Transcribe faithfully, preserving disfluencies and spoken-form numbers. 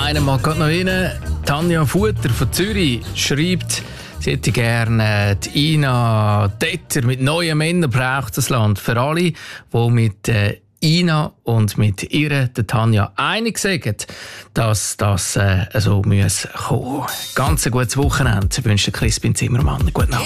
Einer mag gerade noch rein. Tanja Futter von Zürich schreibt, sie hätte gerne die Ina Detter mit neuen Männern braucht das Land. Für alle, die mit äh, Ina und mit ihr, der Tanja, einig sind, dass das äh, so muss kommen. Ganz ein gutes Wochenende wünscht Crispin Zimmermann. Gute Nacht.